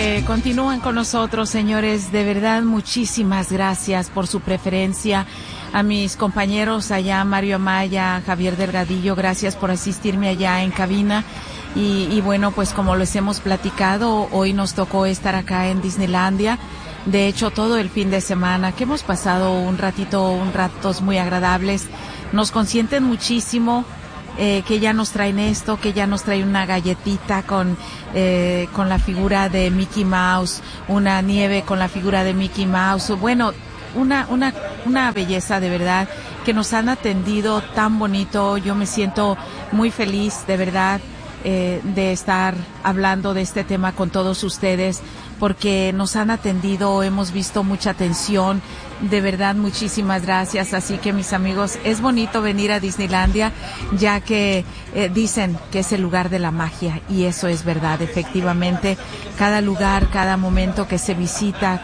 que continúan con nosotros, señores. De verdad, muchísimas gracias por su preferencia. A mis compañeros allá, Mario Amaya, Javier Delgadillo, gracias por asistirme allá en cabina. Y bueno, pues como les hemos platicado, hoy nos tocó estar acá en Disneylandia. De hecho, todo el fin de semana que hemos pasado un ratos muy agradables. Nos consienten muchísimo. Que ya nos traen esto, que ya nos traen una galletita con la figura de Mickey Mouse, una nieve con la figura de Mickey Mouse. Bueno, una belleza de verdad, que nos han atendido tan bonito. Yo me siento muy feliz de verdad de estar hablando de este tema con todos ustedes, porque nos han atendido, hemos visto mucha atención. De verdad, muchísimas gracias. Así que, mis amigos, es bonito venir a Disneylandia, ya que dicen que es el lugar de la magia, y eso es verdad. Efectivamente, cada lugar, cada momento que se visita,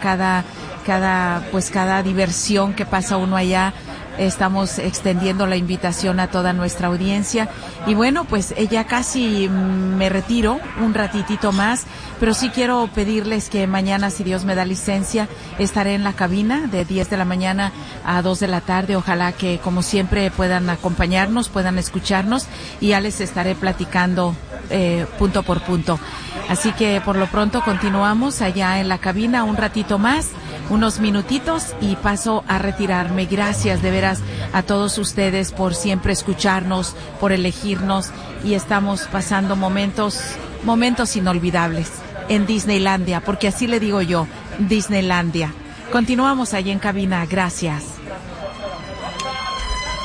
cada diversión que pasa uno allá, estamos extendiendo la invitación a toda nuestra audiencia. Y bueno, pues ya casi me retiro un ratitito más, pero sí quiero pedirles que mañana, si Dios me da licencia, estaré en la cabina de 10 de la mañana a 2 de la tarde. Ojalá que, como siempre, puedan acompañarnos, puedan escucharnos, y ya les estaré platicando punto por punto. Así que por lo pronto continuamos allá en la cabina un ratito más, unos minutitos, y paso a retirarme. Gracias de veras a todos ustedes por siempre escucharnos, por elegirnos, y estamos pasando momentos inolvidables en Disneylandia, porque así le digo yo, Disneylandia. Continuamos allí en cabina. Gracias.